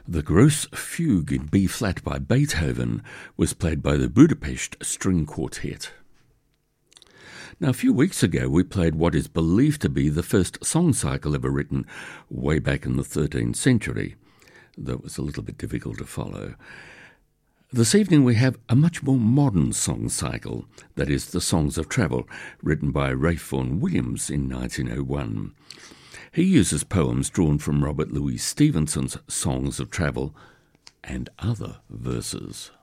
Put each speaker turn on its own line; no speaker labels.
The Grosse Fugue in B-flat by Beethoven was played by the Budapest String Quartet. Now, a few weeks ago we played what is believed to be the first song cycle ever written way back in the 13th century. That was a little bit difficult to follow. This evening we have a much more modern song cycle, that is the Songs of Travel, written by Ralph Vaughan Williams in 1901. He uses poems drawn from Robert Louis Stevenson's Songs of Travel and other verses.